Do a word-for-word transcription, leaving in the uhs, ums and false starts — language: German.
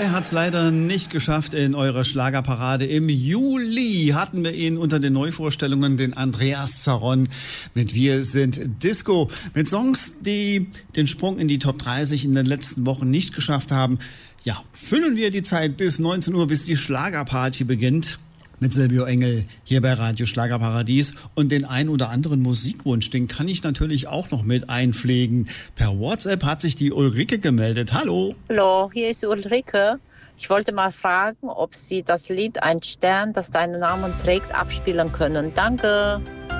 Der hat es leider nicht geschafft in eurer Schlagerparade. Im Juli hatten wir ihn unter den Neuvorstellungen, den Andreas Zaron mit Wir sind Disco. Mit Songs, die den Sprung in die Top dreißig in den letzten Wochen nicht geschafft haben. Ja, füllen wir die Zeit bis neunzehn Uhr, bis die Schlagerparty beginnt. Mit Silvio Engel hier bei Radio Schlagerparadies. Und den ein oder anderen Musikwunsch, den kann ich natürlich auch noch mit einpflegen. Per WhatsApp hat sich die Ulrike gemeldet. Hallo. Hallo, hier ist Ulrike. Ich wollte mal fragen, ob Sie das Lied Ein Stern, das deinen Namen trägt, abspielen können. Danke.